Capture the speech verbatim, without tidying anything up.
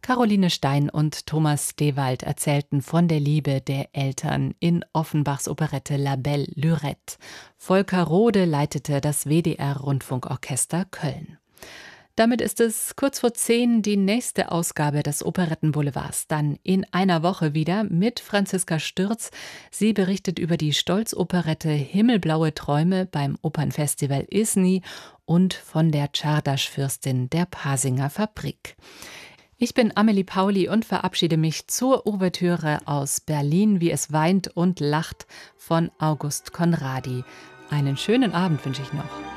Caroline Stein und Thomas Dewald erzählten von der Liebe der Eltern in Offenbachs Operette La Belle Lurette. Volker Rode leitete das W D R-Rundfunkorchester Köln. Damit ist es kurz vor zehn, die nächste Ausgabe des Operettenboulevards. Dann in einer Woche wieder mit Franziska Stürz. Sie berichtet über die Stolzoperette Himmelblaue Träume beim Opernfestival Isny und von der Czardasch-Fürstin der Pasinger Fabrik. Ich bin Amelie Pauli und verabschiede mich zur Ouvertüre aus Berlin, wie es weint und lacht, von August Conradi. Einen schönen Abend wünsche ich noch.